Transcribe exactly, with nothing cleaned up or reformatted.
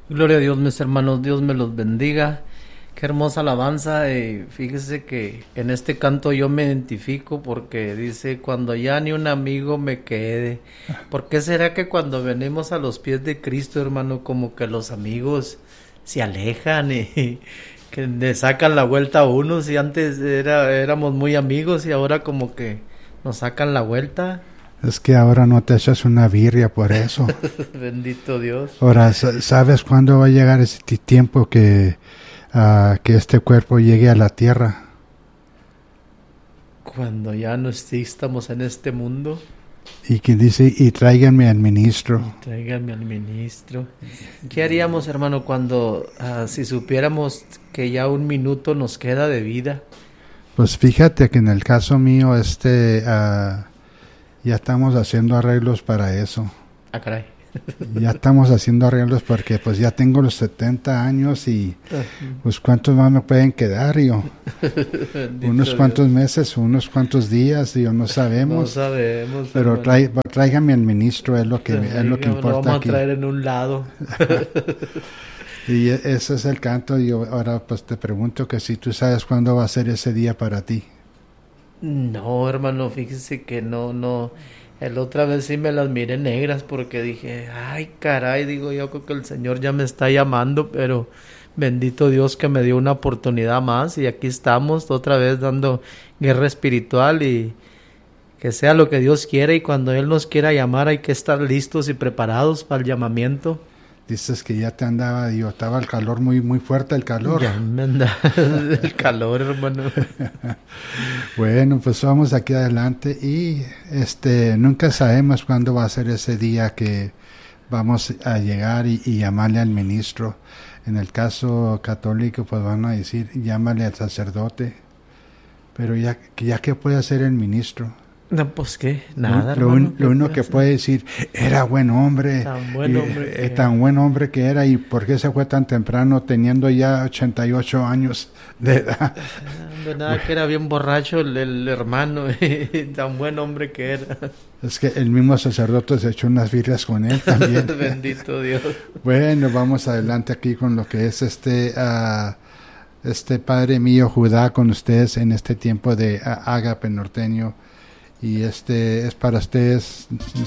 Gloria a Dios, mis hermanos, Dios me los bendiga. Qué hermosa alabanza. Eh, fíjese que en este canto yo me identifico porque dice, cuando ya ni un amigo me quede. ¿Por qué será que cuando venimos a los pies de Cristo, hermano, como que los amigos se alejan y que le sacan la vuelta a uno? Si antes era, éramos muy amigos y ahora como que nos sacan la vuelta. Es que ahora no te echas una birria por eso. Bendito Dios. Ahora, ¿sabes cuándo va a llegar ese tiempo que, uh, que este cuerpo llegue a la tierra? Cuando ya no estamos en este mundo. Y que dice, y tráiganme al ministro. Y tráiganme al ministro. ¿Qué haríamos, hermano, cuando, uh, si supiéramos que ya un minuto nos queda de vida? Pues fíjate que en el caso mío, este... Uh, ya estamos haciendo arreglos para eso. Ah, caray. Ya estamos haciendo arreglos porque pues ya tengo los setenta años y pues cuántos más me pueden quedar, yo. Unos cuantos Dios. meses, unos cuantos días, yo no sabemos. No sabemos. Pero trae, tráigame al ministro, es lo que, Traiga, es lo que importa. Lo vamos aquí. a traer en un lado. Y ese es el canto. Y ahora pues te pregunto que si tú sabes cuándo va a ser ese día para ti. No, hermano, fíjese que no, no. El otra vez sí me las miré negras porque dije, ay, caray, digo, yo creo que el Señor ya me está llamando, pero bendito Dios que me dio una oportunidad más y aquí estamos otra vez dando guerra espiritual y que sea lo que Dios quiera y cuando Él nos quiera llamar hay que estar listos y preparados para el llamamiento. Dices que ya te andaba, yo estaba el calor muy muy fuerte, el calor. Ya me andaba el calor, hermano. Bueno, pues vamos aquí adelante y este nunca sabemos cuándo va a ser ese día que vamos a llegar y, y llamarle al ministro. En el caso católico, pues van a decir, llámale al sacerdote. Pero ya, ya ¿qué puede hacer el ministro? No, pues qué, nada. Lo, hermano, lo uno que hacer? puede decir, era buen hombre, tan buen hombre, y, eh, tan buen hombre que era, y por qué se fue tan temprano teniendo ya ochenta y ocho años de edad. De nada, bueno. Que era bien borracho el, el hermano, tan buen hombre que era. Es que el mismo sacerdote se echó unas birrias con él también. Bendito Dios. Bueno, vamos adelante aquí con lo que es este... Uh, este Padre mío Judá con ustedes en este tiempo de uh, Ágape norteño. Y este es para ustedes,